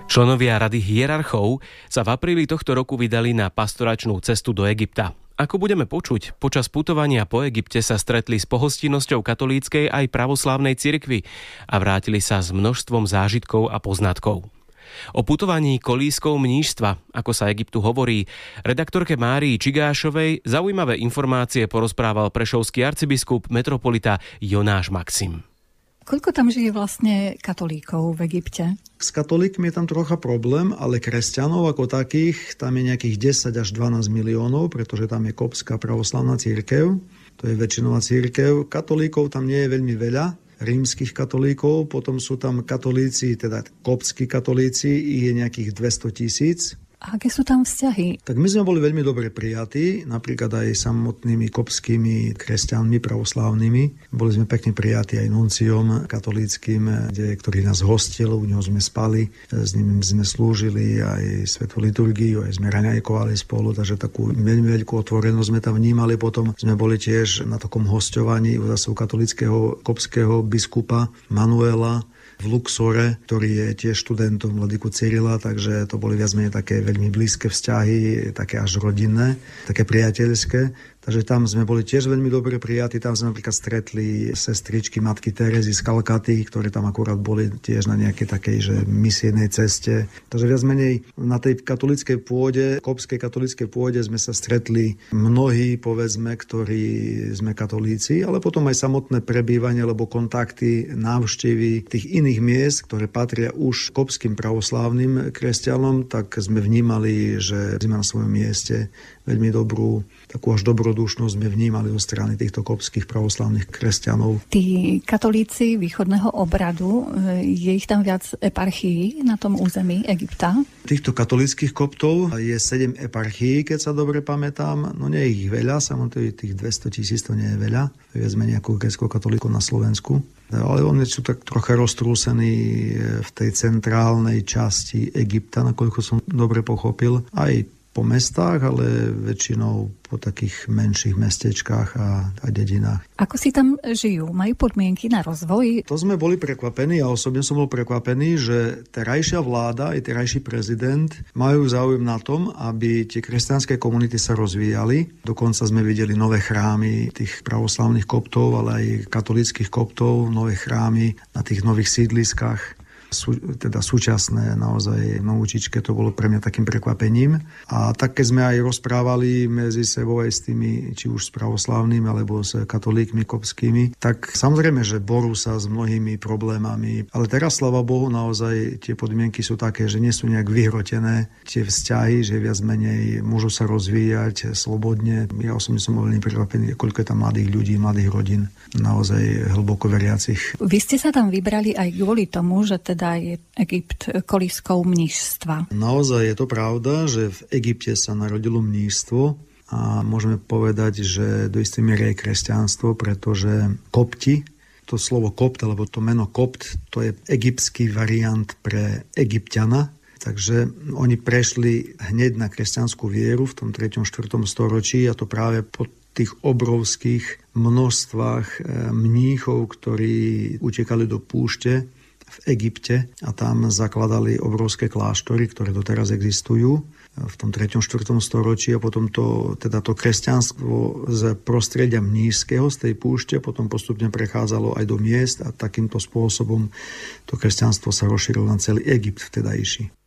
Členovia Rady hierarchov sa v apríli tohto roku vydali na pastoračnú cestu do Egypta. Ako budeme počuť, počas putovania po Egypte sa stretli s pohostinnosťou katolíckej aj pravoslávnej cirkvi a vrátili sa s množstvom zážitkov a poznatkov. O putovaní kolískou mníštva, ako sa Egyptu hovorí, redaktorke Márii Čigášovej zaujímavé informácie porozprával prešovský arcibiskup metropolita Jonáš Maxim. Koľko tam žije vlastne katolíkov v Egypte? S katolíkmi je tam trocha problém, ale kresťanov ako takých tam je nejakých 10 až 12 miliónov, pretože tam je koptská pravoslavná cirkev. To je väčšinová cirkev. Katolíkov tam nie je veľmi veľa, rímskych katolíkov, potom sú tam katolíci, teda koptskí katolíci, ich je nejakých 200 000. A aké sú tam vzťahy? Tak my sme boli veľmi dobre prijatí, napríklad aj samotnými koptskými kresťanmi, pravoslávnymi. Boli sme pekne prijatí aj nunciom katolíckym, ktorý nás hostil, u neho sme spali, s ním sme slúžili aj svätú liturgiu, aj sme raňajkovali spolu, takže takú veľmi veľkú otvorenosť sme tam vnímali. Potom sme boli tiež na takom hosťovaní u zase koptského koptského biskupa Manuela v Luxore, ktorý je tiež študentom vladyku Cyrila, takže to boli viac menej také veľmi blízke vzťahy, také až rodinné, také priateľské. Takže tam sme boli tiež veľmi dobre prijatí. Tam sme napríklad stretli sestričky matky Terezy z Kalkaty, ktoré tam akurát boli tiež na nejakej takej že misijnej ceste. Takže viac menej na tej katolíckej pôde, koptskej katolíckej pôde sme sa stretli mnohí, povedzme, ktorí sme katolíci, ale potom aj samotné prebývanie alebo kontakty, návštevy tých iných miest, ktoré patria už koptským pravoslávnym kresťanom, tak sme vnímali, že sme na svojom mieste veľmi dobrú, takú až dobrodušnosť sme vnímali zo strany týchto koptských pravoslávnych kresťanov. Tí katolíci východného obradu, je ich tam viac eparchií na tom území Egypta? Týchto katolíckych koptov je 7 eparchií, keď sa dobre pamätám. No nie je ich veľa, samozrejme tých 200 000 to nie je veľa. Viac menej ako grécko-katolíkov na Slovensku. Ale oni sú tak trocha roztrúsení v tej centrálnej časti Egypta, nakoľko som dobre pochopil. Aj po mestách, ale väčšinou po takých menších mestečkách a dedinách. Ako si tam žijú? Majú podmienky na rozvoj? To sme boli prekvapení a osobne som bol prekvapený, že terajšia vláda aj terajší prezident majú záujem na tom, aby tie kresťanské komunity sa rozvíjali. Dokonca sme videli nové chrámy tých pravoslavných koptov, ale aj katolíckych koptov, nové chrámy na tých nových sídliskách. Teda súčasné naozaj novúčičke, to bolo pre mňa takým prekvapením. A tak, keď sme aj rozprávali medzi sebou aj s tými, či už s pravoslávnymi, alebo s katolíkmi koptskými, tak samozrejme, že ború sa s mnohými problémami. Ale teraz, sláva Bohu, naozaj tie podmienky sú také, že nie sú nejak vyhrotené tie vzťahy, že viac menej môžu sa rozvíjať slobodne. Ja osobne som veľmi prekvapený, koľko je tam mladých ľudí, mladých rodín, naozaj hlboko veriacich. Vy ste sa tam vybrali aj kvôli tomu, že teda je Egypt kolískou mníštva. Naozaj je to pravda, že v Egypte sa narodilo mníštvo a môžeme povedať, že do istej miery je kresťanstvo, pretože kopti, to slovo kopt, alebo to meno kopt, to je egyptský variant pre Egypťana. Takže oni prešli hneď na kresťanskú vieru v tom 3. 4. storočí a to práve po tých obrovských množstvách mníchov, ktorí utekali do púšte v Egypte a tam zakladali obrovské kláštory, ktoré doteraz existujú v tom 3. 4. storočí a potom to kresťanstvo z prostredia mníšskeho, z tej púšte, potom postupne prechádzalo aj do miest a takýmto spôsobom to kresťanstvo sa rozšírilo na celý Egypt vtedajší.